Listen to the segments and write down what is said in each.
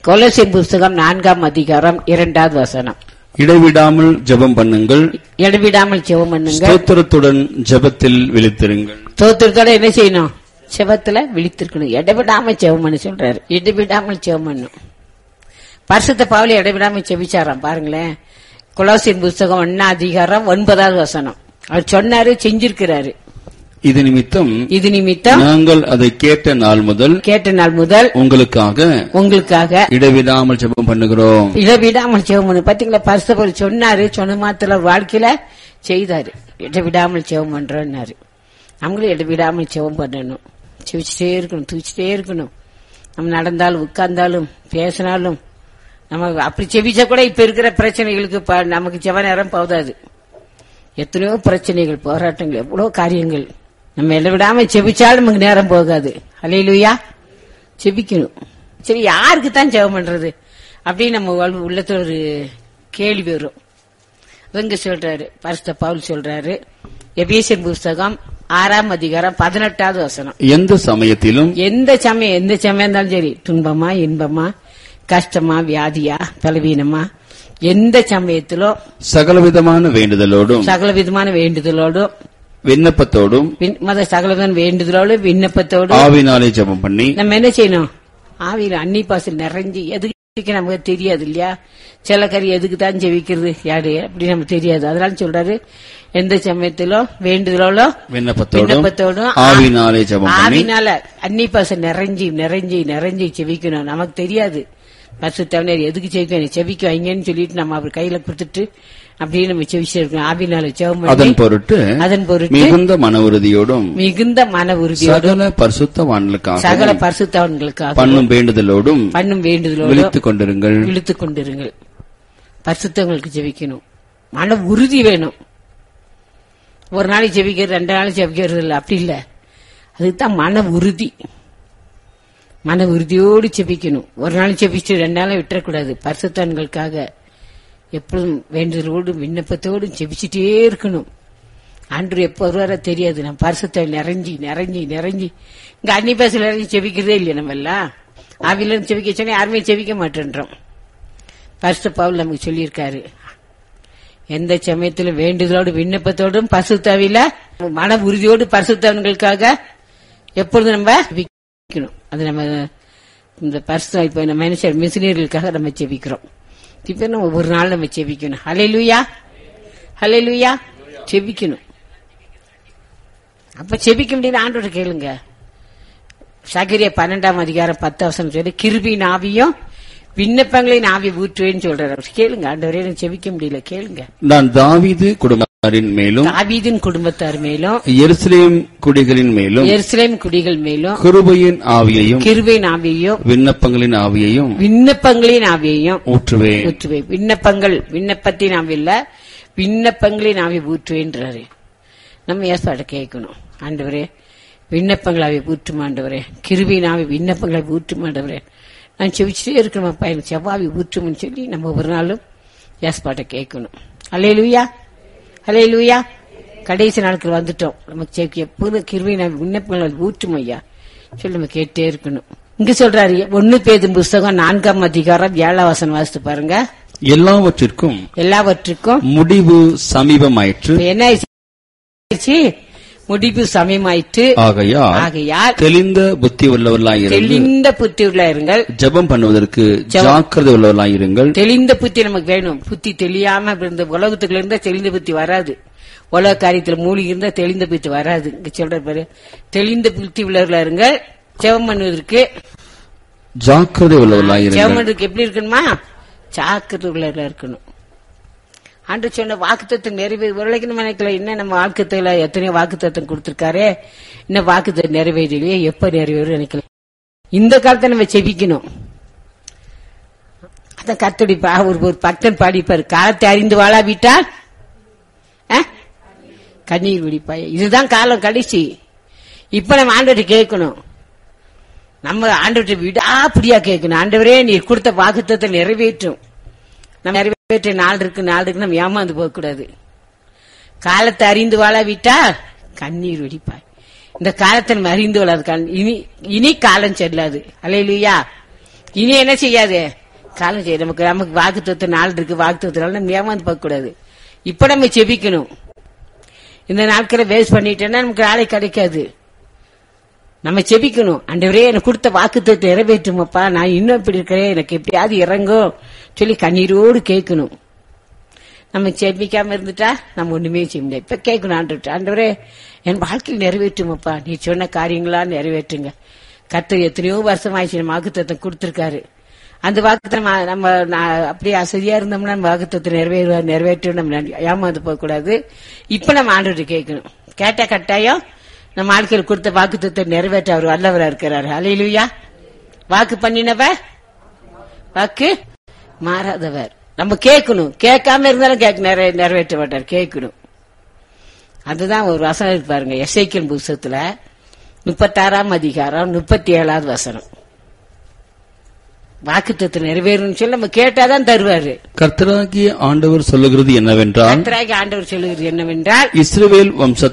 கொலோசியர் புஸ்தகம் 4ஆம் அதிகாரம் 2வது வசனம். இடைவிடாமல் ஜெபம் பண்ணுங்கள், இடைவிடாமல் ஜெபம் பண்ணுங்கள், ஸ்தோத்திரத்துடன் ஜெபத்தில் விழித்திருங்கள். ஸ்தோத்திரத்தோட என்ன செய்யணும்? ஜெபத்துல விழித்திருக்கணும். இடைவிடாமல் ஜெபம் பண்ண சொல்றாரு. இடைவிடாமல் ஜெபம் பண்ணும். பரிசுத்த பவுல் இடைவிடாமல் ஜெபிச்சாராம். பாருங்களேன், கொலோசியர் புஸ்தகம் 1ஆம் அதிகாரம் 9வது வசனம். அவர் சொன்னாரு, செஞ்சிருக்கிறாரு. இது நிமித்தம் நாங்கள் அதை கேட்ட நாள் முதல் உங்களுக்காக இடைவிடாமல் ஜெபம் பண்ணுகிறோம். இடைவிடாமல் ஜெபம் பண்ணு. பாத்தீங்களா, பரிசுத்த பவுல் சொன்னாரு, சொன்ன மாத்திர வாழ்க்கையில செய்தாரு. இடைவிடாமல் ஜெபம் பண்றோம்னாரு. நம்மளும் இடைவிடாமல் ஜெபம் பண்ணணும். செவிச்சுட்டே இருக்கணும், தூச்சிட்டே இருக்கணும். நம்ம நடந்தாலும் உட்கார்ந்தாலும் பேசினாலும் நம்ம அப்படி செவிச்சா கூட இப்ப இருக்கிற பிரச்சனைகளுக்கு நமக்கு ஜெப நேரம் போதாது. எத்தனையோ பிரச்சனைகள், போராட்டங்கள், எவ்வளவு காரியங்கள். நம்ம இடைவிடாம செபிச்சாலும் நமக்கு நேரம் போகாது. அல்லேலூயா. செபிக்கணும். சரி, யாருக்கு தான் ஜெபம் பண்றது அப்படின்னு நம்ம உள்ளத்துல ஒரு கேள்வி வரும். இவங்க சொல்றாரு, பரிசுத்த பவுல் சொல்றாரு, எபேசியர் புஸ்தகம் 6ஆம் அதிகாரம் 18வது வசனம். எந்த சமயம் இருந்தாலும் சரி, துன்பமா இன்பமா கஷ்டமா வியாதியா பலவீனமா, எந்த சமயத்திலும் சகலவிதமான வேண்டுதலோடும் விண்ணப்பத்தோடும் ஆவினாலே ஜெபம் பண்ணி நம்ம என்ன செய்யணும்? ஆவியில அன்னி பாசல் நிறைஞ்சி. எதுக்கு நமக்கு தெரியாது இல்லையா? சில கறி எதுக்கு தான் ஜெபிக்கிறது யாரு அப்படி நமக்கு தெரியாது. அதனால சொல்றாரு, எந்த சமயத்திலும் வேண்டுதலோட விண்ணப்பத்தோடும் ஆவினாலே ஜெபம் பண்ணி, ஆவினால அன்னி பாசல் நிறைஞ்சி ஜெபிக்கணும். நமக்கு தெரியாது. பரிசுத்தவனர் எதுக்கு செபிக்க வைங்கன்னு சொல்லிட்டு நம்ம அவர் கையில கொடுத்துட்டு அப்படியே நம்ம செவிச்சிருக்கோம். ஆவினால ஜெபம் பண்ணி அதன் பொருட்டு மிகுந்த மன உறுதியோடும் சகல பரிசுத்தவான்களுக்காக பண்ணும் வேண்டுதலோடும் விழித்துக் கொண்டிருங்கள். பரிசுத்தவங்களுக்கு ஜெபிக்கணும். மன உறுதி வேணும். ஒரு நாளைக்கு ஜெபிக்கிறது, 2 நாளைக்கு ஜெபிக்கிறது இல்ல, அப்படி இல்ல. அதுதான் மன உறுதி. மன உறுதியோடு ஜெபிக்கணும். ஒரு நாள் ஜெபிச்சு 2 நாளை விட்டுறக்கூடாது. பரிசுத்தவான்களுக்காக எப்பொழுதும் வேண்டுதலோடு விண்ணப்பத்தோடு ஜெபிச்சுட்டே இருக்கணும். ஆண்டவர் எப்போ வருவாரோ தெரியாது. நம்ம பரிசுத்த நிறைஞ்சி இங்க அன்னி பேசல நிறைஞ்சி ஜெபிக்கிறதே இல்லையா? நம்ம எல்லாம் ஆவில ஜெபிக்க சொன்னா யாருமே ஜெபிக்க மாட்டேன்றோம். பரிசுத்த பவுல் நமக்கு சொல்லியிருக்காரு, எந்த சமயத்திலும் வேண்டுதலோடு விண்ணப்பத்தோடும் பரிசுத்தாவில மன உறுதியோடு பரிசுத்தவன்களுக்காக எப்பொழுதும் நம்ம ஜெபிக்கணும். அது நம்ம இந்த பரிசுத்த இப்ப நம்ம மனுஷர் மிஷினரிகளுக்காக நம்ம ஜெபிக்கிறோம். இப்ப நம்ம ஒரு நாள் நம்ம ஜெபிக்கணும். ஹல்லேலூயா, ஹல்லேலூயா. ஜெபிக்கணும். அப்ப ஜெபிக்க முடியாது. ஆண்டவரை கேளுங்க. சகரியா 12ஆம் அதிகாரம் 10 வசனம் சொல்லி, கிருபையின் ஆவியும் விண்ணப்பங்களின் ஆவி ஊற்றுவேன்னு சொல்றாரு. கேளுங்க. ஆண்டவரே, எனக்கு ஜெபிக்க முடியல, கேளுங்க. நான் தாவீது குடும்பத்தாரின் மேலும் எருசலேம் குடிகளின் மேலும் கிருபையின் ஆவியையும் விண்ணப்பங்களின் ஆவியையும் ஊற்றுவேன். விண்ணப்பத்தின் ஆவி இல்ல, விண்ணப்பங்களின் ஆவி ஊற்றுவேன்றாரு. நம்ம ஏற்பாடு கேட்கணும். ஆண்டவரே, விண்ணப்பங்கள் ஆவி ஊற்றும் ஆண்டவரே, கிருபையின் ஆவி விண்ணப்பங்களை ஊற்றும் ஆண்டவரே. நான் செவிச்சுட்டே இருக்கணும், பையன் செவ்வாவி ஊற்றும்னு சொல்லி நம்ம ஒரு நாளும் ஏற்பாட்டை கேட்கணும். அல்லேலூயா, அல்லேலூயா. கடைசி நாட்கள் வந்துட்டோம். நமக்கு எப்போதும் கிருபையின் ஆவி விண்ணப்பங்கள் ஊற்றும் ஐயா சொல்லி நம்ம கேட்டே இருக்கணும். இங்க சொல்றாரு 1 பேதுரு புஸ்தகம் 4ஆம் அதிகாரம் 7ஆம் வசனம் வாசித்து பாருங்க. எல்லாவற்றுக்கும் முடிவு சமீபமாயிற்று. என்ன ஆயிடுச்சு? முடிவு சமயமாயிற்று. ஆகையால் தெளிந்த புத்தி உள்ளவர்களாயிருங்கள். ஜெபம் பண்ணுவதற்கு ஜாக்கிரதை உள்ளவர்களாயிருங்கள். தெளிந்த புத்தி நமக்கு வேணும். புத்தி தெளியாம இருந்த உலகத்துக்குள்ள இருந்தா தெளிந்த புத்தி வராது. உலக காரியத்துல மூழ்கி இருந்தா தெளிந்த புத்தி வராது. இங்க சொல்ற பாரு, தெளிந்த புத்தி உள்ளவர்களாயிருங்கள். ஜெபம் பண்ணுவதற்கு ஜாக்கிரதை உள்ளவர்களாயிருங்கள். ஜெபம் பண்ணுறதுக்கு எப்படி இருக்கணுமா? ஜாக்கிரதை உள்ளவர்களா இருக்கணும். ஆண்டு சொன்ன வாக்குத்தத்தம் நிறைவேறலைன்னு நினைக்கல. இன்னும் நம்ம வாக்குத்தல எத்தனையோ வாக்குத்தத்தம் கொடுத்திருக்காரு. இன்னும் வாக்குத்தம் நிறைவேறலையே, எப்ப நிறைவேறும் நினைக்கல. இந்த காலத்தை நம்ம செபிக்கணும். அதான் கர்த்தடி ஒரு பக்தன் பாடிப்பாரு, காலத்தை அறிந்து வாழாவிட்டால் கண்ணீர் விடிப்பாய். இதுதான் காலம் கடைசி. இப்ப நம்ம ஆண்டவரை கேட்கணும். நம்ம ஆண்டவரை விடாப்பிடியா கேட்கணும். ஆண்டவரே, நீர் கொடுத்த வாக்குத்தத்தை நிறைவேற்றும். நம்ம நிறைவேற்ற நாள் இருக்கு நம்ம ஏமாந்து போக கூடாது. காலத்தை அறிந்து வாழாவிட்டா கண்ணீர் வெடிப்பாய். இந்த காலத்தை அறிந்து வாழாது. இனி காலம் செல்லாது. அல்லேலூயா. இனி என்ன செய்யாது? காலம் செய்ய நமக்கு வாக்குத்தத்தம் நாள் இருக்கு, வாக்குத்தத்தினால நம்ம ஏமாந்து பார்க்க கூடாது. இப்ப நம்ம செபிக்கணும். இந்த நாட்களை வேஸ்ட் பண்ணிட்டேன்னா நமக்கு நாளை கிடைக்காது. நம்ம செபிக்கணும். ஆண்டவரே எனக்கு கொடுத்த வாக்குத்தத்தை நிறைவேற்றுமப்பா, நான் இன்னும் இப்படி இருக்கிறேன், எனக்கு எப்படியாவது இறங்கும் சொல்லி கண்ணீரோடு கேட்கணும். நம்ம செபிக்காம இருந்துட்டா நம்ம ஒண்ணுமே செய்ய முடியாது. இப்ப கேட்கணும் ஆண்டவரே என் வாழ்க்கையில் நிறைவேற்றுமப்பா, நீ சொன்ன காரியங்களா நிறைவேற்றுங்க. கர்த்தர் எத்தனையோ வருஷம் ஆயிடுச்சு நம்ம வாக்குத்தத்தை கொடுத்திருக்காரு. அந்த வாக்குத்தை நம்ம அப்படியே அசதியா இருந்தோம்னா நம்ம வாக்குத்தத்தை நிறைவேற்றும் நம்ம ஏமாந்து போக கூடாது. இப்ப நம்ம ஆண்டவர்கிட்ட கேட்கணும். கேட்டா கட்டாயம் நம்ம ஆட்கள் கொடுத்த வாக்குத்தத்தை நிறைவேற்ற அவர் வல்லவரா இருக்கிறார். அல்லேலூயா. வாக்கு பண்ணினவர் வாக்கு மாறாதவர். நம்ம கேட்கணும். கேட்காம இருந்தாலும் நிறைவேற்ற மாட்டார். கேட்கணும். அதுதான் ஒரு வசனம் இருக்கு பாருங்க, எசேக்கியேல் புத்தகத்துல 36ஆம் அதிகாரம் 37வது வசனம். வாக்குத்தத்தை நிறைவேறும் சொல்லி நம்ம கேட்டாதான் தருவாரு. கர்த்தராகிய ஆண்டவர் சொல்லுகிறது என்னவென்றால், இஸ்ரவேல்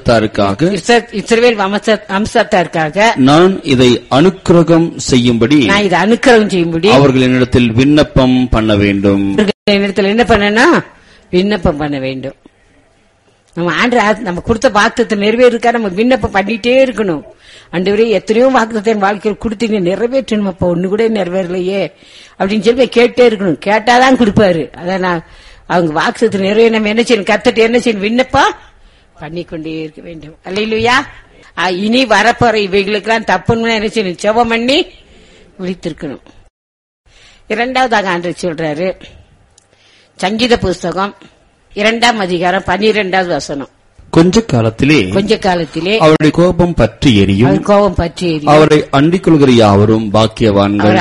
வம்சத்தாருக்காக நான் இதை அனுக்கிரகம் செய்யும்படி அவர்கள் என்னிடத்தில் விண்ணப்பம் பண்ண வேண்டும். என்ன பண்ணணும்? விண்ணப்பம் பண்ண வேண்டும். நம்ம நம்ம கொடுத்த வாக்குத்தத்தை நிறைவேறுக்கா நம்ம விண்ணப்பம் பண்ணிட்டே இருக்கணும். ஆண்டவரே எத்தனையோ வாக்குத்தத்தை வாழ்க்கையில் கொடுத்தீங்க, நிறைவேற்றணும், அப்ப ஒண்ணு கூட நிறைவேறலையே அப்படின்னு சொல்லி கேட்டே இருக்கணும். கேட்டாதான் கொடுப்பாரு. அதான் அவங்க வாக்குத்தத்தை நிறைவேற நம்ம என்ன செய்யணும்? கர்த்தர்ட்ட என்ன செய்யணும்? விண்ணப்பம் பண்ணிக்கொண்டே இருக்க வேண்டும். அல்லேலூயா. இனி வரப்போற இவைகளுக்கெல்லாம் தப்புன்னு என்ன செய்யணும்? ஜெபம் பண்ணி விழித்திருக்கணும். இரண்டாவதாக ஆண்டவர் சொல்றாரு, சங்கீத புஸ்தகம் 2ஆம் அதிகாரம் 12வது வசனம். கொஞ்ச காலத்திலே அவருடைய கோபம் பற்றி எரியும். அவரை அண்டிக் கொள்கிற யாவரும் பாக்கியவான்கள்.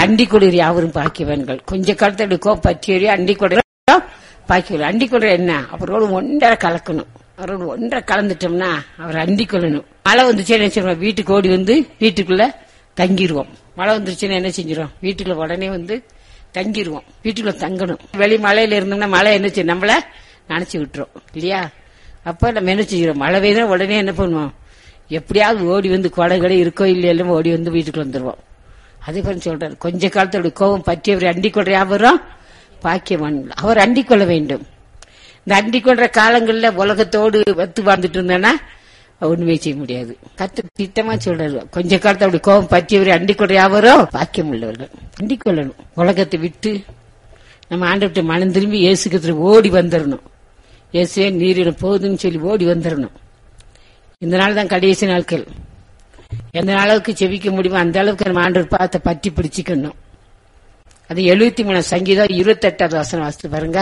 கொஞ்ச காலத்தில் கோபம் பற்றி எரியும். அண்டிக் கொள்கிற பாக்கியவான். அண்டிக் கொள்ற என்ன? அவரோடு ஒன்றரை கலக்கணும். அவரோடு ஒன்றரை கலந்துட்டோம்னா அவர் அண்டிக் கொள்ளணும். மழை வந்துச்சு என்ன செய்வோம்? வீட்டுக்கு ஓடி வந்து வீட்டுக்குள்ள தங்கிடுவோம். மழை வந்துருச்சுன்னா என்ன செஞ்சிடும்? வீட்டுக்குள்ள உடனே வந்து தங்கிடுவோம். வீட்டுக்குள்ள தங்கணும். வெளி மழையில இருந்தோம்னா மழை என்ன செய்யும்? நம்மள நினைச்சு விட்டுரும் இல்லையா? அப்ப நம்ம என்ன செய்யறோம்? மழை பெய்தா உடனே என்ன பண்ணுவோம்? எப்படியாவது ஓடி வந்து கொடை இருக்கோ இல்லையா ஓடி வந்து வீட்டுக்குள்ள வந்துருவோம். அதே போல சொல்றாரு, கொஞ்ச காலத்தோட கோபம் பற்றியவர் அண்டிக் கொள்ற யாவரும் பாக்கியவான். அவர் அண்டிக் கொள்ள வேண்டும். இந்த அண்டிக் கொள்ற காலங்கள்ல உலகத்தோடு வத்து வாழ்ந்துட்டு இருந்தோன்னா ஒண்ணுமே செய்ய முடியாது. கர்த்தர் திட்டமா சொல்றாரு, கொஞ்ச காலத்தோட கோபம் பற்றியவர் அண்டிக் கொள்ற யாவரும் பாக்கியம் உள்ளவர்கள். அண்டிக் கொள்ளணும். உலகத்தை விட்டு நம்ம ஆண்டவர்கிட்ட மனம் திரும்பி இயேசுக்கு ஓடி வந்துடணும். இயேசுவே நீரிடம் போகுதுன்னு சொல்லி ஓடி வந்துடணும். இந்த நாள் தான் கடைசி நாட்கள். எந்த அளவுக்கு செவிக்க முடியுமோ அந்த அளவுக்கு நம்ம ஆண்டவர் பார்த்த பற்றி பிடிச்சிக்கணும். அது 73 சங்கீதம் 28வது வசனம் வாசித்து பாருங்க.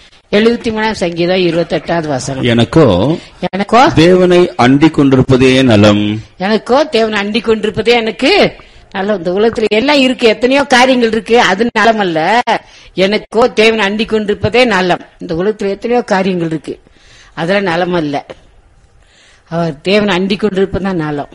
73 சங்கீதம் 28வது வசனம். எனக்கோ தேவனை அண்டிக் கொண்டிருப்பதே நலம். எனக்கோ தேவனை அண்டிக் கொண்டிருப்பதே எனக்கு நல்ல. இந்த உலகத்துல எல்லாம் இருக்கு, எத்தனையோ காரியங்கள் இருக்கு, அது நலம் அல்ல. எனக்கோ தேவனை அண்டிக் கொண்டிருப்பதே நலம். இந்த உலகத்துல எத்தனையோ காரியங்கள் இருக்கு, அதெல்லாம் நலம் அல்ல. அவர் தேவனை அண்டிக் கொண்டிருப்பதான் நலம்.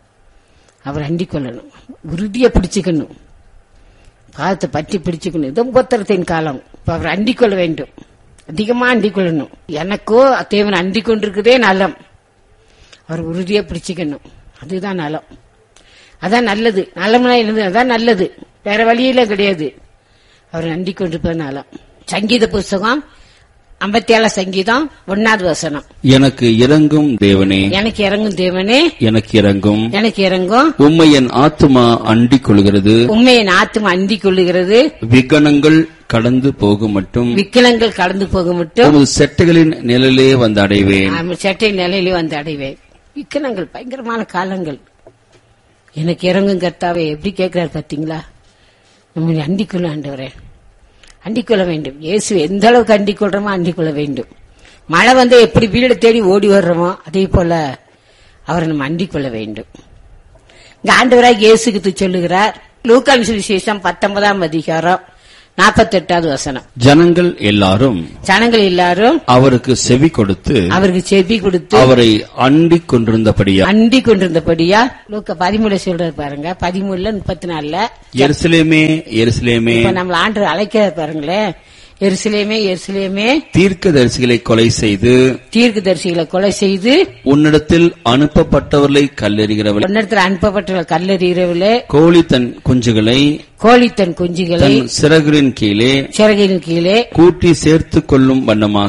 அவர் அண்டிக் கொள்ளணும். உறுதியை பிடிச்சுக்கணும். பாதத்தை பற்றி பிடிச்சுக்கணும். இது உபத்திரத்தின் காலம். இப்ப அவர் அண்டிக் கொள்ள வேண்டும். அதிகமா அண்டிக் கொள்ளணும். எனக்கோ தேவனை அண்டிக் கொண்டிருக்கிறதே நலம். அவர் உறுதியை பிடிச்சுக்கணும். அதுதான் நலம். அதான் நல்லது. நலம்னா என்னது? அதான் நல்லது. வேற வழியில கிடையாது. அவர் அண்டிக் கொண்டிருப்பது நலம். சங்கீத புஸ்தகம் 57 சங்கீதம் 1வது வசனம். எனக்கு இறங்கும் தேவனே, எனக்கு இறங்கும் தேவனே, எனக்கு இறங்கும், எனக்கு இறங்கும். உம்மை என் ஆத்துமா அண்டிக் கொள்கிறது, உம்மை என் ஆத்துமா அண்டிக் கொள்ளுகிறது. விக்கனங்கள் கடந்து போகும் மட்டும், விக்கனங்கள் கடந்து போகும் மட்டும் உமது செட்டைகளின் நிழலே வந்து அடைவேன். செட்டை நிலையிலே வந்து அடைவேன். விக்கனங்கள் பயங்கரமான காலங்கள். எனக்கு இறங்கும் கர்த்தாவே எப்படி கேட்கிறார் பாத்தீங்களா? நம்ம அண்டிக் கொள்ள ஆண்டவரே, அண்டிக் கொள்ள வேண்டும். இயேசு எந்த அளவுக்கு அண்டிக் கொள்றோமோ அண்டிக் கொள்ள வேண்டும். மழை வந்து எப்படி வீடு தேடி ஓடி வர்றோமோ அதே போல அவரை நம்ம அண்டிக் கொள்ள வேண்டும். இங்க ஆண்டவராக இயேசுக்கு சொல்லுகிறார். லூக்கா சுவிசேஷம் 19ஆம் அதிகாரம் 48வது வசனம். ஜனங்கள் எல்லாரும் அவருக்கு செவி கொடுத்து அவரை அண்டிக் கொண்டிருந்தபடியா லூக்கா 13 சொல்றாரு பாருங்க. 13:34 எருசலேமே எருசலேமே, நம்மள ஆண்டவர் அழைக்கிறார் பாருங்களேன். எருசலேமே எருசலேமே, தீர்க்கதரிசிகளை கொலை செய்து உன்னிடத்தில் அனுப்பப்பட்டவர்களை கல்லெறிகிறவளே, கோழி தன் கோழி தன் குஞ்சுகளை சிறகின் கீழே கூட்டி சேர்த்துக் கொள்ளும்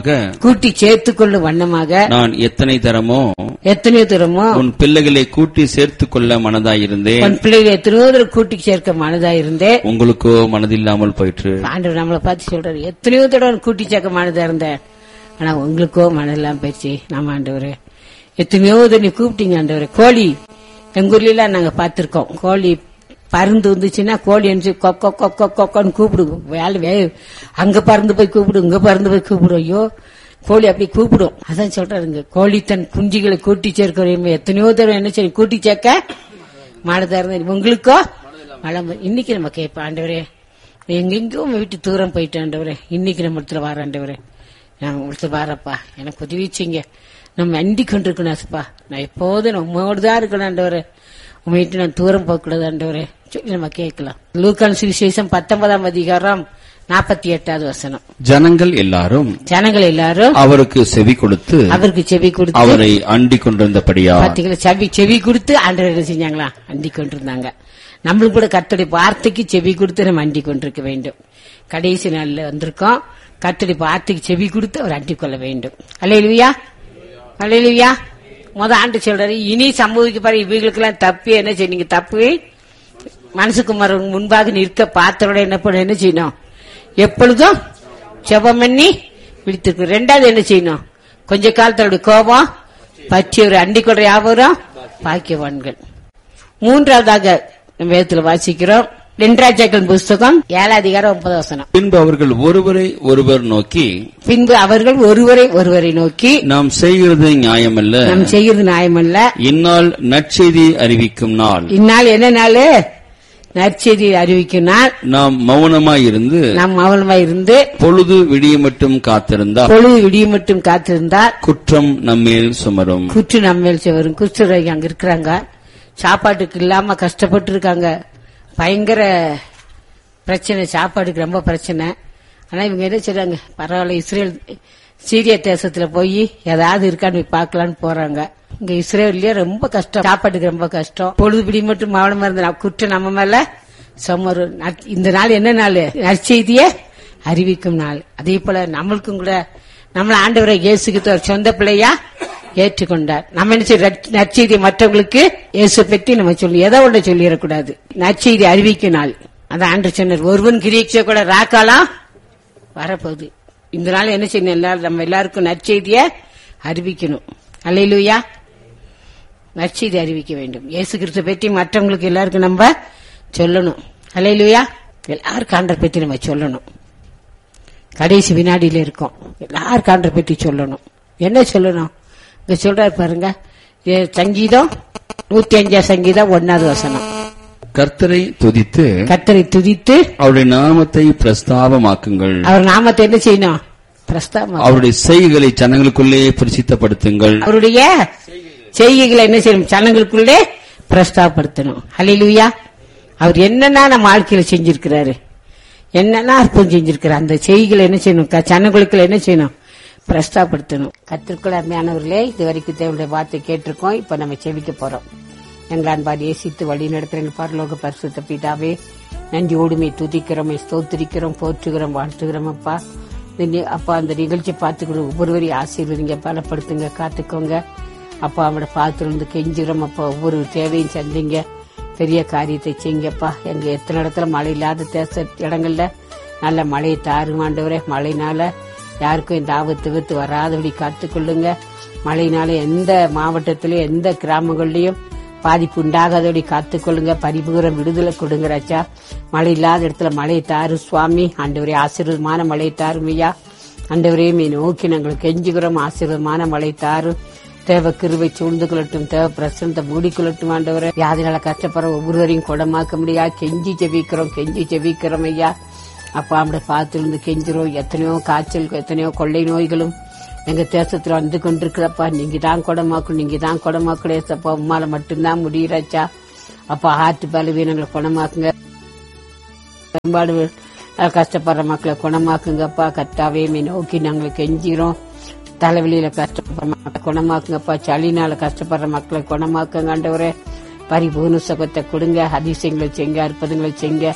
வண்ணமாக நான் எத்தனையோ தரமோ உன் பிள்ளைகளை கூட்டி சேர்த்துக் கொள்ள மனதாயிருந்தேன். உன் பிள்ளைகளை எத்தனையோ கூட்டி சேர்க்க மனதாயிருந்தேன். உங்களுக்கோ மனதில்லாமல் போயிற்று. ஆண்டவர் நம்மளை பார்த்து சொல்றாரு, எத்தனையோ தடவை கூட்டி சேர்க்க மனதா இருந்தேன், ஆனா உங்களுக்கோ மனதெல்லாம் போயிடுச்சு. நம்ம ஆண்டவரே எத்தனையோ தண்ணி கூப்பிட்டீங்க ஆண்டவரே. கோழி எங்க ஊர்ல எல்லாம் நாங்க பாத்திருக்கோம். கோழி பறந்து வந்துச்சுன்னா கோழி என்று கொக்கன்னு கூப்பிடுவோம். வேலை அங்க பறந்து போய் கூப்பிடும், இங்க பறந்து போய் கூப்பிடும். ஐயோ கோழி அப்படி கூப்பிடும். அதான் சொல்றாருங்க, கோழி தன் குஞ்சுகளை கூட்டி சேர்க்க எத்தனையோ தடவை என்ன சரி கூட்டி சேர்க்க மனதா இருந்த உங்களுக்கோ மழை. இன்னைக்கு நம்ம கேட்போம், ஆண்டவரே எங்கெங்கோ வீட்டு தூரம் போயிட்டு ஆண்டவரே, இன்னைக்கு நம்ம இடத்துல வர ஆண்டவரே, நான் உங்களுக்கு வரப்பா, எனக்கு உதவி செய்யுங்க. நம்ம அண்டி கொண்டிருக்கணும்ப்பா, நான் எப்போதும் நம்மோடு தான் இருக்கணும் ஆண்டவரே, உங்க வீட்டு நான் தூரம் போகக்கூடாது ஆண்டவரே சொல்லி நம்ம கேட்கலாம். லூக்கான் சுவிசேஷம் 19ஆம் அதிகாரம் 48வது வசனம். ஜனங்கள் எல்லாரும் அவருக்கு செவி கொடுத்து அவரை அண்டிக் கொண்டிருந்தபடியா. செவி கொடுத்து ஆண்டவர் என்ன செஞ்சாங்களா? அண்டிக் கொண்டிருந்தாங்க. நம்மளும் கூட கர்த்தருடைய வார்த்தைக்கு செவி கொடுத்து நம்ம அண்டிக் கொண்டிருக்க வேண்டும். கடைசி நாள்ல வந்திருக்கோம். கர்த்தருடைய வார்த்தைக்கு செவி கொடுத்து அவர் அண்டிக் கொள்ள வேண்டும். அல்லேலூயா, அல்லேலூயா. ஆண்டு சொல்றாரு, இனி சம்பவிக்க பாரு இவங்களுக்கு எல்லாம் தப்பு என்ன செய்யுங்க, தப்பு மனசுக்குமார் முன்பாக நிற்க பாத்திரோட என்ன செய்யணும், எப்பொழுதும் ஜெபம் பண்ணி விழித்திருக்க. ரெண்டாவது என்ன செய்யணும், கொஞ்ச காலத்தோட கோபம் பற்றி ஒரு அண்டி கொள்ற யாவரும் பாக்கியவான்கள். மூன்றாவதாக வேதத்துல வாசிக்கிறோம், 2 ராஜாக்கள் புஸ்தகம் 7 அதிகாரம் 9 வசனம். பின்பு அவர்கள் ஒருவரை ஒருவரை நோக்கி நாம் செய்கிறது நியாயமல்ல, இந்நாள் நற்செய்தி அறிவிக்கும் நாள். இந்நாள் என்ன நாள்? நற்செய்தி அறிவிக்கும் நாள். நாம் மௌனமாய் இருந்து பொழுது விடிய மட்டும் காத்திருந்தால் குற்றம் நம்மேல் சுமரும். குற்றவாளிகள் அங்க இருக்கிறாங்க, சாப்பாட்டுக்கு இல்லாம கஷ்டப்பட்டு இருக்காங்க. பயங்கர பிரச்சனை, சாப்பாடுக்கு ரொம்ப பிரச்சனை. ஆனா இவங்க என்ன செய்றாங்க, பரவாயில்ல சீரியா தேசத்துல போய் ஏதாவது இருக்கான்னு பாக்கலான்னு போறாங்க. இங்க இஸ்ரேலியே ரொம்ப கஷ்டம், சாப்பாட்டுக்கு ரொம்ப கஷ்டம். பொழுதுபிடி மட்டும் மாவளமா இருந்த குற்றம் நம்ம மேல சுமரு. இந்த நாள் என்ன நாள்? நற்செய்திய அறிவிக்கும் நாள். அதே போல நம்மளுக்கும் கூட நம்மள ஆண்டவரை இயேசுக்கு ஒரு சொந்த பிள்ளையா ஏற்றுக்கொண்டார். நம்ம என்ன நற்செய்தி மற்றவங்களுக்கு இயேசு பற்றி நம்ம சொல்லி எதை ஒன்று சொல்லிடக்கூடாது. நற்செய்தி அறிவிக்கும் நாள். அந்த ஆண்டு சொன்னார், ஒருவன் கிரீட்சை கூட ராக்காலாம் வரப்போகுது. இந்த நாள் என்ன செய்யணும், நம்ம எல்லாருக்கும் நற்செய்திய அறிவிக்கணும். அல்லேலூயா, நற்செய்தி அறிவிக்க வேண்டும். இயேசு கிறிஸ்து பற்றி மற்றவங்களுக்கு எல்லாருக்கும் நம்ம சொல்லணும். அல்லேலூயா, எல்லாருக்கும் ஆண்டவரை பற்றி நம்ம சொல்லணும். கடைசி வினாடியில இருக்கோம், எல்லாருக்கும் ஆண்டவரை பற்றி சொல்லணும். என்ன சொல்லணும் சொல்றாரு பாருங்க, சங்கீதம் 105 சங்கீதம் 1வது வசனம். கர்த்தரை துதித்து அவருடைய நாமத்தை பிரஸ்தாபமாக்குங்கள். அவர் நாமத்தை என்ன செய்யணும்? பிரஸ்தாபம். அவருடைய செய்கைகளை ஜனங்களுக்குள்ளே பிரசித்தப்படுத்துங்கள். அவருடைய செய்கைகளை என்ன செய்யணும்? ஜனங்களுக்குள்ளே பிரஸ்தாபப்படுத்தணும். ஹல்லேலூயா. அவர் என்னன்னா நம்ம வாழ்க்கையில செஞ்சிருக்கிறாரு, என்னன்னா அற்புதம் செஞ்சிருக்கிறார், அந்த செய்கைகளை என்ன செய்யணும்? ஜனங்களுக்குள்ள என்ன செய்யணும்? பிரஸ்தாபப்படுத்தணும். கர்த்தருக்குள் அருமையானவர்களே, இதுவரைக்கும் தேவனுடைய வார்த்தை கேட்டிருக்கோம். இப்ப நம்ம செவிக்க போறோம். எங்கள் அன்பார் இயேசித்து வழி நடத்துகிற பரலோக பரிசுத்த பிதாவே, நன்றியோடுமை துதிக்கிறோம், ஸ்தோத்திரிக்கிறோம், போற்றுகிறோம், வாழ்த்துகிறோம். அப்பா அப்பா அந்த நிகழ்ச்சி பார்த்துக்கிற ஒவ்வொருவரையும் ஆசீர்வதிங்க, பலப்படுத்துங்க, காத்துக்கோங்க. அப்பா அவங்களோட பார்த்துருந்து கெஞ்சுகிறோம். அப்பா ஒவ்வொரு தேவையும் சந்திங்க, பெரிய காரியத்தை செய்யுங்கப்பா. எங்க எத்தனை இடத்துல மழை இல்லாத இடங்கள்ல நல்ல மழையை தாருமாண்டவரே. மழைனால யாருக்கும் இந்த ஆபத்து வராதபடி காத்துக்கொள்ளுங்க. மழையினால எந்த மாவட்டத்திலயும் எந்த கிராமங்கள்லயும் பாதிப்பு உண்டாகாதபடி காத்துக்கொள்ளுங்க. பரிபூரம் விடுதலை கொடுங்க ராஜா. மழை இல்லாத இடத்துல மழையை தாரு சுவாமி. ஆண்டவரே ஆசீர்வாதமான மழையை தாரும் ஐயா. ஆண்டவரே மீ நோக்கி நாங்கள் கெஞ்சுகிறோம், ஆசீர்வாதமான மழை தாரு. தேவ கிருபை சூழ்ந்து கொள்ளட்டும், தேவ பிரசனத்தை மூடிக்கொள்ளட்டும். ஆண்டவரே வியாதினால கஷ்டப்படுற ஒவ்வொருவரையும் குணமாக்க முடியா. கெஞ்சி ஜெபிக்கிறோம் ஐயா. அப்பா அவங்கள பார்த்துருந்து கெஞ்சிரும். எத்தனையோ காய்ச்சல், எத்தனையோ கொள்ளை நோய்களும் எங்க தேசத்துல வந்து கொண்டிருக்கிறப்பா. நீங்க தான் குணமாக்குடேசப்பா. உம்மால மட்டும்தான் முடியறாச்சா. அப்பா ஹார்ட் பலவீனங்களை குணமாக்குங்க, பெரும்பாடு கஷ்டப்படுற மக்களை குணமாக்குங்கப்பா. கர்த்தாவே நோக்கி நாங்களை கெஞ்சிரும். தலைவலியில கஷ்டப்படுற மக்களை குணமாக்குங்கப்பா. சளினால கஷ்டப்படுற மக்களை குணமாக்குங்க. ஆண்டவரே பரிபூர்ண சுகத்தை கொடுங்க. அதிசயங்களை செய்ங்க, அற்புதங்களை செய்ங்க.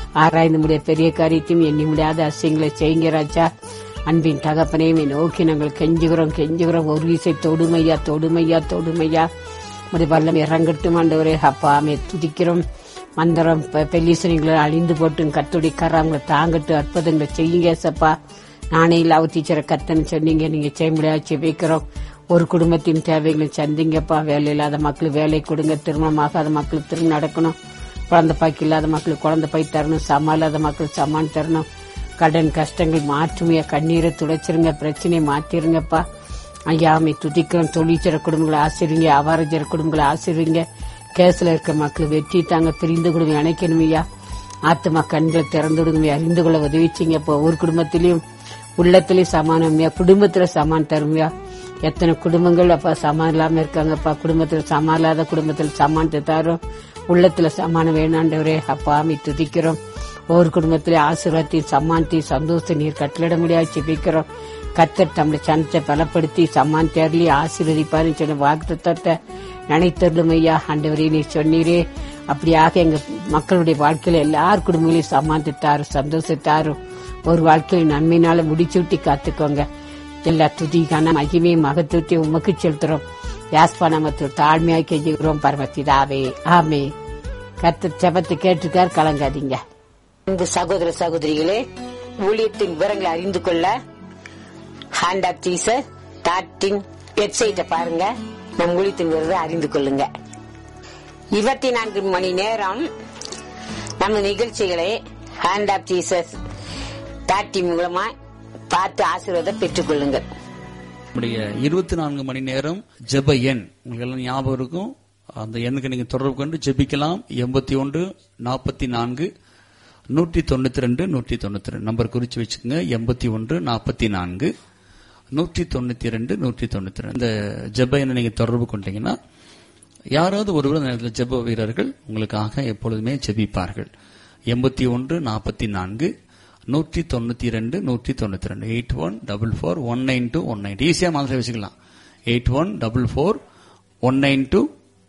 ஆராய்ந்து முடிய பெரிய காரியத்தையும் எண்ணி முடியாத அதிசயங்களை செய்யுங்க ராஜா. அன்பின் தகப்பனையுமே நோக்கி நாங்கள் கெஞ்சுகிறோம். ஒரு வீசை தொடுமையா முடி வல்லம் இறங்கட்டும் ஆண்டவரே. அப்பா ஆமே துதிக்கிறோம். மந்திரம் பெல்லீசனிங்களை அழிந்து போட்டு கத்துடைய கராங்களை தாங்கட்டு அற்புதங்களை செய்யுங்க சப்பா. நானே இல்லாத டீச்சரை கத்தன்னு சொன்னீங்க, நீங்க செய்ய முடியாது செபிக்கிறோம். ஒரு குடும்பத்தின் தேவைகளை சந்திங்கப்பா. வேலை இல்லாத மக்களுக்கு வேலை கொடுங்க, திருமணமாகாத மக்களுக்கு திருமணம் நடக்கணும், குழந்தை பாய்க்கு இல்லாத மக்களுக்கு குழந்தை பாய் தரணும், சமா இல்லாத மக்களுக்கு சமான் தரணும். கடன் கஷ்டங்கள் மாற்றுமையா, கண்ணீரை துடைச்சிருங்க, பிரச்சனையை மாத்திருங்கப்பா. ஐயாமை துதிக்கிறோம். தொழிற்சர குடும்பங்களை ஆசிரிங்க, அவாரஜர குடும்பங்களை ஆசிரிங்க. கேஸ்ல இருக்க மக்கள் வெற்றி தாங்க, பிரிந்து குடும்பம் இணைக்கணும் ஐயா. ஆத்மா கண்களை திறந்து விடுங்க, அறிந்து கொள்ள உதவிச்சிங்க. இப்போ ஒரு குடும்பத்திலையும் உள்ளத்திலயும் சமானம்யா, குடும்பத்துல சமான் தருமையா. எத்தனை குடும்பங்கள் அப்பா சமான் இல்லாம இருக்காங்கப்பா. குடும்பத்துல சமான் இல்லாத குடும்பத்துல சமானத்தை தரும், உள்ளத்துல சமானம் வேணாண்டவரே. அப்பா ஆமை துதிக்கிறோம். ஒவ்வொரு குடும்பத்திலே ஆசீர்வாதத்தையும் சமானத்தையும் சந்தோஷத்தை நீர் கட்டளிட முடியாது செபிக்கிறோம். கர்த்தர் தம்முடைய சனத்தை பலப்படுத்தி சமான் தேர்லி ஆசீர்வதிப்பாரு சொன்ன வாக்குத்தத்தத்தை நினைத்தருளும் ஐயா. ஆண்டவரே நீர் சொன்னீரே, அப்படியாக எங்க மக்களுடைய வாழ்க்கையில எல்லார் குடும்பங்களையும் சமாளித்தாரும் சந்தோஷத்தாரும் ஒரு வாழ்க்கையை நன்மையினால முடிச்சுட்டி காத்துக்கோங்க. எல்லா துதிக்கான மகிமையை மகத்துவத்தை உமக்கு செலுத்துறோம். யாஸ்பா நாமத்தில் தாழ்மையாக கெஞ்சுகிறோம் பரமபிதாவே, ஆமே. கர்த்தர் ஜெபத்தை கேட்டிருக்கார், கலங்காதீங்க. இந்த சகோதர சகோதரிகளே, ஊழியத்தின் விவரங்களை அறிந்து கொள்ள ஹேண்ட் ஆஃப் ஜீசஸ் வெப்சைட்டை பாருங்க. நம் ஊழியத்தின் விவரத்தை அறிந்து கொள்ளுங்க. 24 மணி நேரம் நம்ம நிகழ்ச்சிகளை ஹேண்ட் ஆஃப் ஜீசஸ் மூலமா பார்த்து ஆசீர்வாதம் பெற்றுக் கொள்ளுங்கள். 24 மணி நேரம் ஜெப எண் உங்களுக்கு எல்லாம் ஞாபகம் இருக்கும். அந்த எண்ணுக்கு நீங்க தொடர்பு கொண்டு ஜெபிக்கலாம். 81 44 192 192 நம்பர் குறிச்சு வச்சுக்கோங்க. 81 44 192 192 இந்த ஜெப எண்ணை நீங்க தொடர்பு கொண்டீங்கன்னா யாராவது ஒருவர் அந்த நேரத்தில் ஜெப வீரர்கள் உங்களுக்காக எப்பொழுதுமே ஜெபிப்பார்கள். 81 44 192 192 8144192192 ஈஸியா மாதிரி வச்சுக்கலாம். 8144192192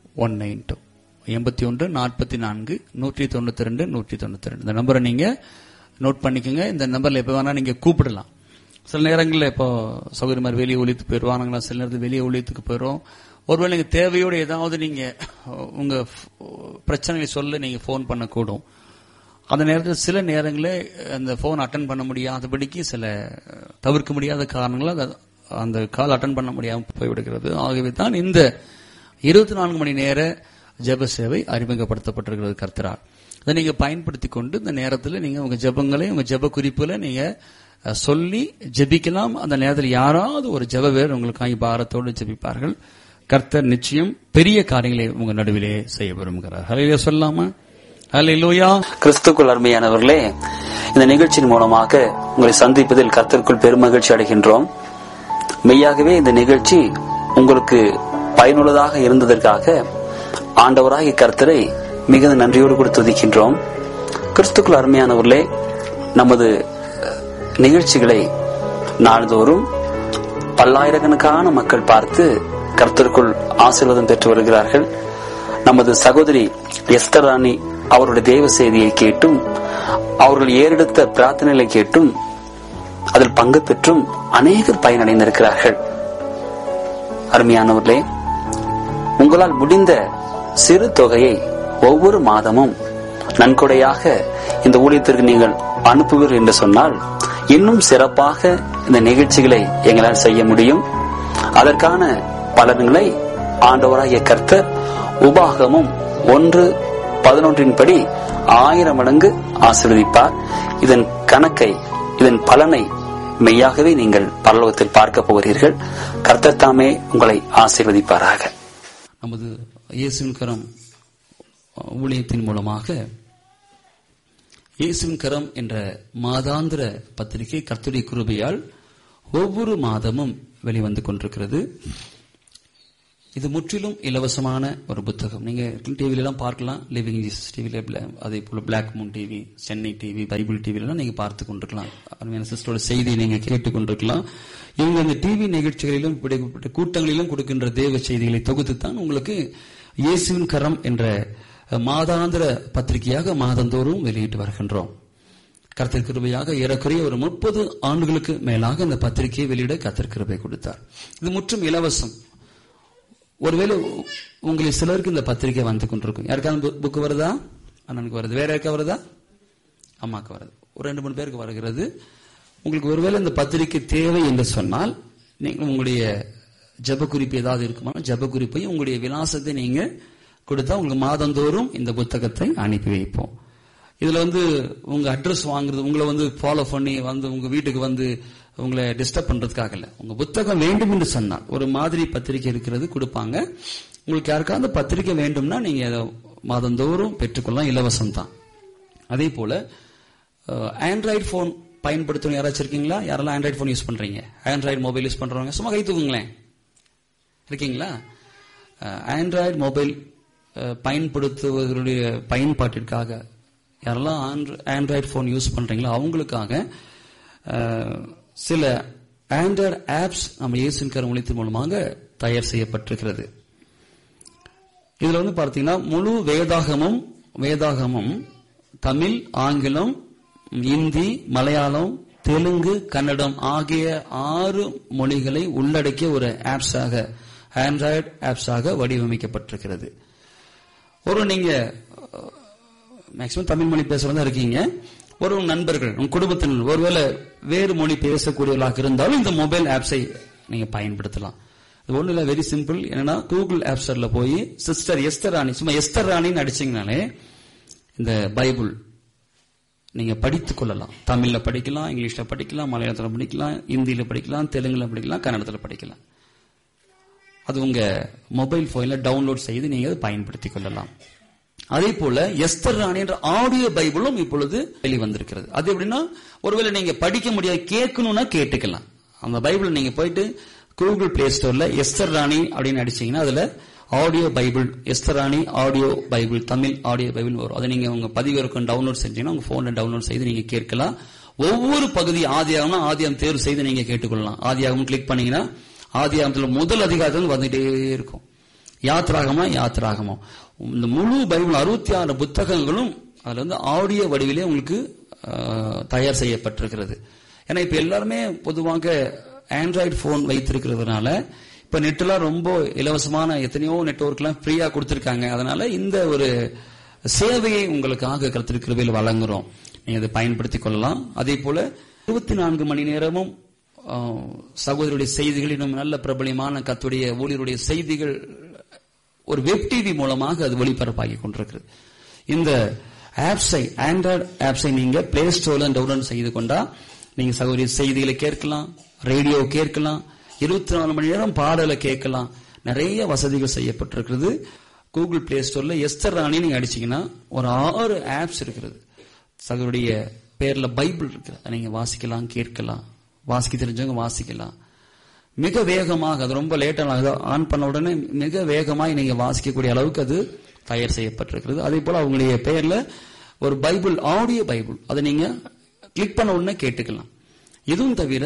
81 44 192 192 இந்த நம்பரை நீங்க நோட் பண்ணிக்கோங்க. இந்த நம்பர்ல எப்ப வேணா நீங்க கூப்பிடலாம். சில நேரங்களில் இப்போ சௌகரிய மாதிரி வெளியே ஒழித்துக்கு போயிடுவாங்களா, சில நேரத்தில் வெளியே ஒழித்துக்கு போயிடும். ஒருவேளை நீங்க தேவையோடு ஏதாவது நீங்க உங்க பிரச்சனைகளை சொல்ல நீங்க போன் பண்ணக்கூடும். அந்த நேரத்தில் சில நேரங்களில் அந்த போன் அட்டன் பண்ண முடியாதபடிக்கு சில தவிர்க்க முடியாத காரணங்களால் அந்த கால் அட்டன் பண்ண முடியாமல் போய்விடுகிறது. ஆகவே தான் இந்த 24 மணி நேர ஜெப சேவை அறிமுகப்படுத்தப்பட்டிருக்கிறது கர்த்தரால். அதை நீங்க பயன்படுத்தி கொண்டு இந்த நேரத்தில் நீங்க உங்க ஜெபங்களை உங்க ஜெப குறிப்புகளை நீங்க சொல்லி ஜெபிக்கலாம். அந்த நேரத்தில் யாராவது ஒரு ஜெப வேறு உங்களுக்காக பாரத்தோடு ஜெபிப்பார்கள். கர்த்தர் நிச்சயம் பெரிய காரியங்களை உங்க நடுவிலே செய்ய விரும்புகிறார். ஹல்லேலூயா சொல்லாமா? ஹல்லேலூயா. கிறிஸ்துக்குள் அருமையானவர்களே, இந்த நிகழ்ச்சியின் மூலமாக உங்களை சந்திப்பதில் கர்த்தருக்குள் பெருமகிழ்ச்சி அடைகின்றோம். மெய்யாகவே இந்த நிகழ்ச்சி உங்களுக்கு பயனுள்ளதாக இருந்ததற்காக ஆண்டவராகிய கர்த்தரை மிகுந்த நன்றியோடு கூட துதிக்கின்றோம். கிறிஸ்துக்குள் அருமையானவர்களே, நமது நிகழ்ச்சிகளை நாள்தோறும் பல்லாயிரக்கணக்கான மக்கள் பார்த்து கர்த்தருக்குள் ஆசீர்வாதம் பெற்று வருகிறார்கள். நமது சகோதரி எஸ்தர் ராணி அவருடைய தேவ செய்தியை கேட்டும் அவர்கள் ஏறெடுத்த பிரார்த்தனைகளை கேட்டும் அதில் பங்கு பெற்றும் அநேகர் பயனடைந்திருக்கிறார்கள். அருமையானவர்களே, உங்களால் முடிந்த சிறு தொகையை ஒவ்வொரு மாதமும் நன்கொடையாக இந்த ஊழியத்திற்கு நீங்கள் அனுப்புவீர்கள் என்று சொன்னால் இன்னும் சிறப்பாக இந்த நிகழ்ச்சிகளை எங்களால் செய்ய முடியும். அதற்கான பலன்களை ஆண்டவராகிய கர்த்தர் உபாகமும் 1:11 படி 1000 மடங்கு ஆசீர்வதிப்பார். இதன் கணக்கை, இதன் பலனை மெய்யாகவே நீங்கள் பரலோகத்தில் பார்க்க போகிறீர்கள். கர்த்தர் தாமே உங்களை ஆசீர்வதிப்பாராக. நமது இயேசுவின் கரம் ஊழியத்தின் மூலமாக இயேசுவின் கரம் என்ற மாதாந்திர பத்திரிகை கர்த்தருடைய கிருபையால் ஒவ்வொரு மாதமும் வெளிவந்து கொண்டிருக்கிறது. இது முற்றிலும் இலவசமான ஒரு புத்தகம். நீங்க டிவில எல்லாம் பார்க்கலாம். லிவிங் ஜீசஸ் டிவில, அதே போல black Moon TV, Chennai TV, Bible TV எல்லாம் நீங்க பார்த்து கொண்டிருக்கலாம். அருமையான சிஸ்டரோட செய்தியை நீங்க கேட்டுக் கொண்டிருக்கலாம். இவங்க இந்த டிவி நிகழ்ச்சிகளிலும் கூட்டங்களிலும் கொடுக்கின்ற தேவ செய்திகளை தொகுத்து தான் உங்களுக்கு இயேசுவின் கரம் என்ற மாதாந்திர பத்திரிகையாக மாதந்தோறும் வெளியிட்டு வருகின்றோம். கர்த்தர் கிருபையாக ஏறக்குறைய ஒரு 30 ஆண்டுகளுக்கு மேலாக இந்த பத்திரிகையை வெளியிட கர்த்தர் கிருபை கொடுத்தார். இது முற்றும் இலவசம். ஒருவேளை உங்களில் சிலருக்கு இந்த பத்திரிகை வந்து கொண்டிருக்கும். யாருக்காவது புக்கு வருதா? அண்ணனுக்கு வருது. வேற யாருக்கா வருதா? அம்மாக்கு வருது. ஒரு 2-3 பேருக்கு வருகிறது. உங்களுக்கு ஒருவேளை இந்த பத்திரிகை தேவை என்று சொன்னால், நீங்கள் உங்களுடைய ஜெப குறிப்பு ஏதாவது இருக்குமா, ஜெப குறிப்பையும் உங்களுடைய விலாசத்தை நீங்க கொடுத்தா உங்களுக்கு மாதந்தோறும் இந்த புத்தகத்தை அனுப்பி வைப்போம். இதுல உங்க அட்ரஸ் வாங்குறது, உங்களை ஃபாலோ பண்ணி உங்க வீட்டுக்கு உங்களை டிஸ்டர்ப் பண்றதுக்காக இல்ல. உங்க புத்தகம் வேண்டும் என்று சொன்னால் ஒரு மாதிரி பத்திரிகை இருக்கிறது கொடுப்பாங்க. உங்களுக்கு யாருக்காவது பத்திரிகை வேண்டும்னா நீங்க மாதந்தோறும் பெற்றுக்கொள்ளலாம், இலவசம் தான். அதே போல ஆண்ட்ராய்டு போன் பயன்படுத்தணும் யாராச்சும் இருக்கீங்களா? யாரெல்லாம் ஆண்ட்ராய்டு போன் யூஸ் பண்றீங்க? ஆண்ட்ராய்டு மொபைல் யூஸ் பண்றவங்க சும்மா கை தூக்குங்களேன். இருக்கீங்களா? ஆண்ட்ராய்டு மொபைல் பயன்படுத்துவதனுடைய பயன்பாட்டிற்காக யாரெல்லாம் ஆண்ட்ராய்டு போன் யூஸ் பண்றீங்களோ அவங்களுக்காக சில ஆண்ட்ராய்டு ஆப்ஸ் நம்ம இயேசுவின் கரம் ஊழியத்தின் மூலமாக தயார் செய்யப்பட்டிருக்கிறது. இதுல பார்த்தீங்கன்னா முழு வேதாகமும் தமிழ், ஆங்கிலம், இந்தி, மலையாளம், தெலுங்கு, கன்னடம் ஆகிய 6 மொழிகளை உள்ளடக்கிய ஒரு ஆப்ஸாக, ஆண்ட்ராய்டு ஆப்ஸாக வடிவமைக்கப்பட்டிருக்கிறது. நீங்க மேக்சிமம் தமிழ் மொழி பேசுறதா இருக்கீங்க. ஒரு நண்பர்கள், உங்க குடும்பத்தினர் ஒருவேளை வேறு மொழி பேசக்கூடியவர்களாக இருந்தாலும் இந்த மொபைல் ஆப்ஸை நீங்க பயன்படுத்தலாம். இது ஒண்ணு இல்ல, வெரி சிம்பிள். என்னன்னா கூகுள் ஆப் ஸ்டோர்ல போய் சிஸ்டர் எஸ்தர் ராணி, சும்மா எஸ்தர் ராணின்னு அடிச்சீங்கனாலே இந்த பைபிள் நீங்க படித்துக் கொள்ளலாம். தமிழ்ல படிக்கலாம், இங்கிலீஷ்ல படிக்கலாம், மலையாளத்துல படிக்கலாம், இந்தியில படிக்கலாம், தெலுங்குல படிக்கலாம், கன்னடத்துல படிக்கலாம். அது உங்க மொபைல் போன்ல டவுன்லோட் செய்து நீங்க பயன்படுத்திக் கொள்ளலாம். அதே போல எஸ்தர் ராணி என்ற ஆடியோ பைபிளும் இப்பொழுது வெளிவந்திருக்கிறது. அது எப்படின்னா, ஒருவேளை நீங்க படிக்க முடியாது, கேட்கணும்னா கேட்டுக்கலாம். அந்த பைபிள் நீங்க போயிட்டு கூகுள் பிளே ஸ்டோர்ல எஸ்தர் ராணி அப்படின்னு அடிச்சீங்கன்னா அதுல ஆடியோ பைபிள், எஸ்தர் ராணி audio Bible, Tamil audio Bible வரும். அதை நீங்க உங்க பதிவிறக்கம் டவுன்லோட் செஞ்சீங்கன்னா உங்க போன்ல டவுன்லோட் செய்து நீங்க கேட்கலாம். ஒவ்வொரு பகுதி ஆதியாகம் தேர்வு செய்து நீங்க கேட்டுக்கொள்ளலாம். ஆதியாகம் கிளிக் பண்ணீங்கன்னா ஆதியாகத்துல முதல் அதிகாரத்தில் வந்துட்டே இருக்கும். யாத்திராகமா இந்த முழு பைபிள் 66 புத்தகங்களும் அதுல ஆடியோ வடிவிலே உங்களுக்கு தயார் செய்யப்பட்டிருக்கிறது. ஏன்னா இப்ப எல்லாருமே பொதுவாக ஆண்ட்ராய்டு போன் வைத்திருக்கிறதுனால இப்ப நெட்லாம் ரொம்ப இலவசமான எத்தனையோ நெட்வொர்க் எல்லாம் ஃப்ரீயா கொடுத்திருக்காங்க. அதனால இந்த ஒரு சேவையை உங்களுக்காக கர்த்தர் கிருபையில் வழங்குறோம். நீங்க அதை பயன்படுத்திக் கொள்ளலாம். அதே போல 24 மணி நேரமும் சகோதரருடைய செய்திகள், இன்னும் நல்ல பிரபலமான கர்த்தருடைய ஊழியருடைய செய்திகள் ஒரு வெப் டிவி மூலமாக அது ஒளிபரப்பாகி கொண்டிருக்கிறது. இந்த ஆப்ஸை, ஆண்ட்ராய்டு ஆப்ஸை நீங்க பிளே ஸ்டோர்ல டவுன்லோட் செய்து கொண்டா நீங்க சகோதரிய செய்திகளை கேட்கலாம், ரேடியோ கேட்கலாம், 24 மணி நேரம் பாடலை கேட்கலாம். நிறைய வசதிகள் செய்யப்பட்டிருக்கிறது. கூகுள் பிளே ஸ்டோர்ல எஸ்தர் ராணி நீங்க அடிச்சீங்கன்னா ஒரு 6 ஆப்ஸ் இருக்கிறது. சகோதரிய பேர்ல பைபிள் இருக்கு, நீங்க வாசிக்கலாம், கேட்கலாம். வாசிக்க தெரிஞ்சவங்க வாசிக்கலாம். மிக வேகமாக, அது ரொம்ப லேட்டாக ஆன் பண்ண உடனே மிக வேகமாக நீங்க வாசிக்கக்கூடிய அளவுக்கு அது தயார் செய்யப்பட்டிருக்கிறது. அதே போல அவங்களுடைய பெயர்ல ஒரு பைபிள், ஆடியோ பைபிள், அதை நீங்க கிளிக் பண்ண உடனே கேட்டுக்கலாம். இதுவும் தவிர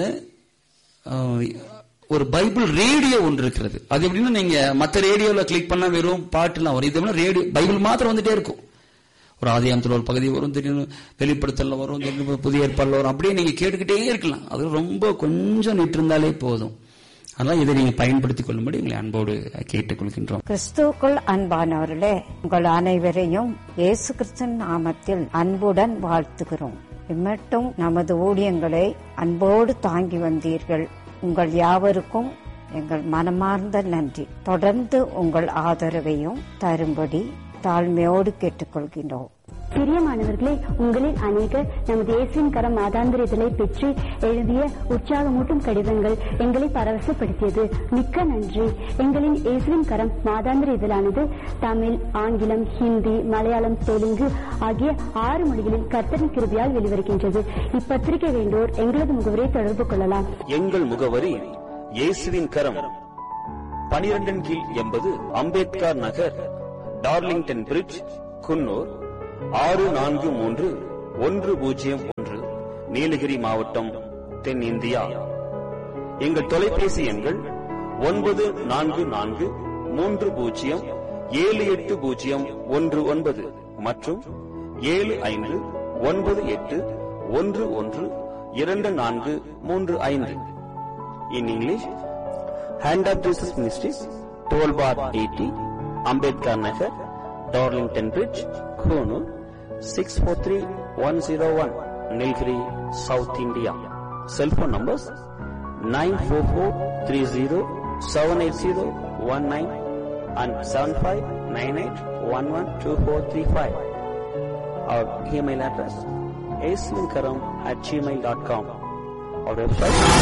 ஒரு பைபிள் ரேடியோ ஒன்று இருக்கிறது. அது எப்படின்னா, நீங்க மற்ற ரேடியோல கிளிக் பண்ணா வெறும் பாட்டுலாம் வரும். இது ரேடியோ பைபிள் மாத்திரம் வந்துட்டே இருக்கும். ஒரு ஆதியாகமத்தில் ஒரு பகுதி வரும், திடீர்னு வெளிப்படுத்தல வரும், திடீர்னு புதிய ஏற்பாடுல வரும். அப்படியே நீங்க கேட்டுக்கிட்டே இருக்கலாம். அது ரொம்ப கொஞ்சம் நிட்டு இருந்தாலே போதும். அதனால இதை நீங்க பயன்படுத்திக் கொள்ளும்படி உங்களை அன்போடு கேட்டுக்கொள்கின்றோம். கிறிஸ்துவுக்குள் அன்பானவர்களே, உங்கள் அனைவரையும் இயேசு கிறிஸ்துவின் நாமத்தில் அன்புடன் வாழ்த்துகிறோம். இம்மட்டும் நமது ஊழியங்களை அன்போடு தாங்கி வந்தீர்கள். உங்கள் யாவருக்கும் எங்கள் மனமார்ந்த நன்றி. தொடர்ந்து உங்கள் ஆதரவையும் தரும்படி தாழ்மையோடு கேட்டுக்கொள்கின்றோம். பிரியமானவர்களே, உங்களில் அநேகர் நமது இயேசுவின் கரம் மாதாந்திர இதழை பெற்று எழுதிய உற்சாகமூட்டும் கடிதங்கள் எங்களை பரவசப்படுத்தியது. மிக்க நன்றி. எங்களின் இயேசுவின் கரம் மாதாந்திர இதழானது தமிழ், ஆங்கிலம், ஹிந்தி, மலையாளம், தெலுங்கு ஆகிய 6 மொழிகளில் கர்த்தரின் கிருபையால் வெளிவருகின்றது. இப்பத்திரிகை வேண்டோர் எங்களது முகவரியை தொடர்பு கொள்ளலாம். எங்கள் முகவரி இயேசுவின் கரம், 12 கீழ் 80 அம்பேத்கர் நகர், டார்லிங்டன் பிரிட்ஜ், குன்னூர் 643101, நீலகிரி மாவட்டம், தென்னிந்தியா. எங்கள் தொலைபேசி எண்கள் 9443 7801 மற்றும் 7598112435. In English, Hand of Jesus Ministries, 12/80, Ambedkar Nagar, Darlington Bridge, Konoor, 643101, Nilgiri, South India. Cell phone numbers 94430-78019 and 7598112435. Our email address asvinkaram@gmail.com. Our website